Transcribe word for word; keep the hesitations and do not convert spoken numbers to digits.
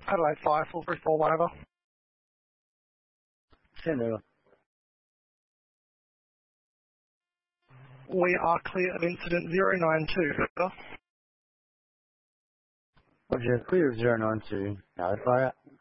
Adelaide Fire, full three four one over. Send over. We are clear of incident zero nine two, over. Roger, clear of zero nine two. Now, fire out.